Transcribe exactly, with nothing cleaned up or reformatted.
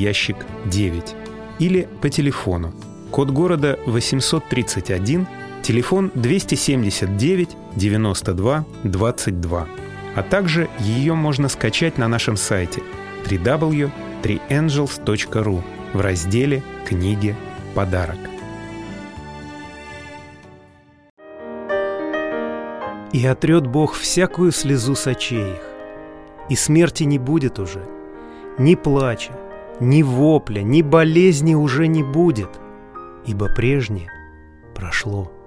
ящик девять или по телефону. Код города восемьсот тридцать один, телефон двести семьдесят девять девяносто два двадцать два. А также ее можно скачать на нашем сайте дабл ю дабл ю дабл ю точка три энджелс точка ру в разделе «Книги. Подарок». «И отрет Бог всякую слезу с очей их, и смерти не будет уже, ни плача, ни вопля, ни болезни уже не будет, ибо прежнее прошло».